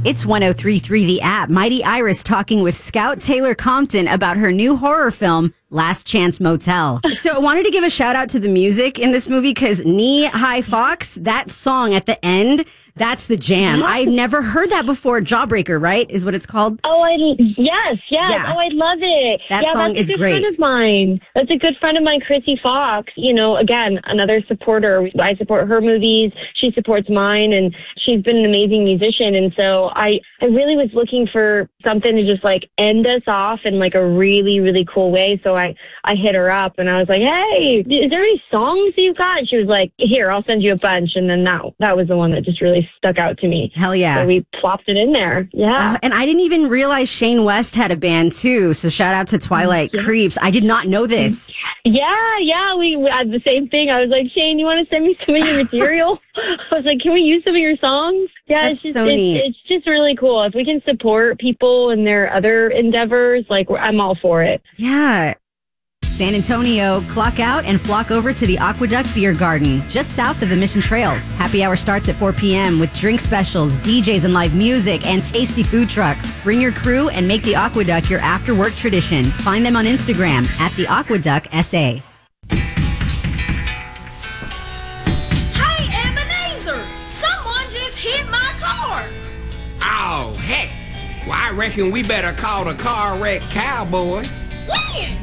It's 103.3 The App. Mighty Iris talking with Scout Taylor Compton about her new horror film, Last Chance Motel. So I wanted to give a shout out to the music in this movie because Knee High Fox, that song at the end, that's the jam. I've never heard that before. Jawbreaker, right? Is what it's called? Oh, yes. Yeah. Oh, I love it. That song that's is a good great. friend of mine. That's a good friend of mine, Chrissy Fox. You know, again, another supporter. I support her movies. She supports mine, and she's been an amazing musician. And so I really was looking for something to just like end us off in like a really, really cool way. So I hit her up and I was like, hey, is there any songs you got? And she was like, here, I'll send you a bunch. And then that was the one that just really stuck out to me. Hell yeah. So we plopped it in there. Yeah. And I didn't even realize Shane West had a band too. So shout out to Twilight Creeps. I did not know this. Yeah. We had the same thing. I was like, Shane, you want to send me some of your material? I was like, can we use some of your songs? Yeah, That's so neat. It's just really cool. If we can support people in their other endeavors, like I'm all for it. Yeah. San Antonio, clock out and flock over to the Aqueduct Beer Garden, just south of the Mission Trails. Happy hour starts at 4 p.m. with drink specials, DJs and live music, and tasty food trucks. Bring your crew and make the Aqueduct your after-work tradition. Find them on Instagram at the Aqueduct SA. Hey, Ebenezer! Someone just hit my car! Oh, heck. Well, I reckon we better call the car wreck cowboy. When?